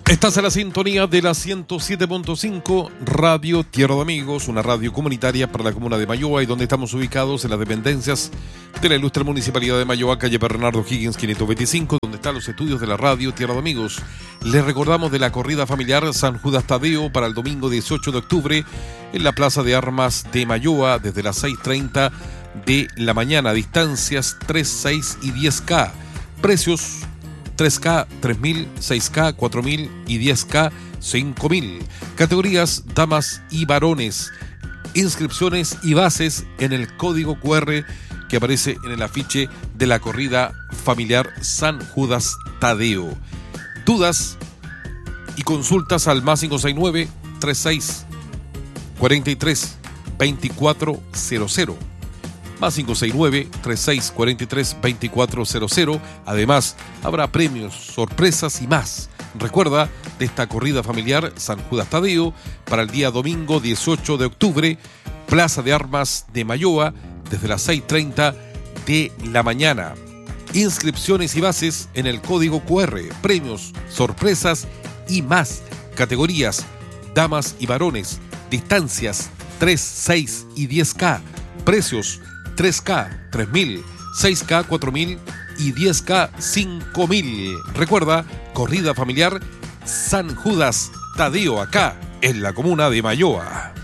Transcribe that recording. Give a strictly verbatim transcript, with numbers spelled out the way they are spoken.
Estás en la sintonía de la ciento siete punto cinco Radio Tierra de Amigos, una radio comunitaria para la comuna de Mayoa y donde estamos ubicados en las dependencias de la ilustre municipalidad de Mayoa, calle Bernardo Higgins quinientos veinticinco, donde están los estudios de la radio Tierra de Amigos. Les recordamos de la corrida familiar San Judas Tadeo para el domingo dieciocho de octubre en la Plaza de Armas de Mayoa desde las seis treinta de la mañana, distancias tres, seis y diez K, precios tres K, tres mil, seis K, cuatro mil y diez K, cinco mil. Categorías damas y varones. Inscripciones y bases en el código cu erre que aparece en el afiche de la corrida familiar San Judas Tadeo. Dudas y consultas al más cinco seis nueve, treinta y seis, cuarenta y tres, veinticuatro cero cero. Más cinco seis nueve, treinta y seis, cuarenta y tres, veinticuatro cero cero. Además, habrá premios, sorpresas y más. Recuerda de esta corrida familiar San Judas Tadeo para el día domingo dieciocho de octubre, Plaza de Armas de Mayoa, desde las seis treinta de la mañana. Inscripciones y bases en el código cu erre. Premios, sorpresas y más. Categorías damas y varones. Distancias tres, seis y diez K. Precios tres K, tres mil, seis K, cuatro mil y diez K, cinco mil. Recuerda, corrida familiar San Judas Tadeo acá en la comuna de Mayoa.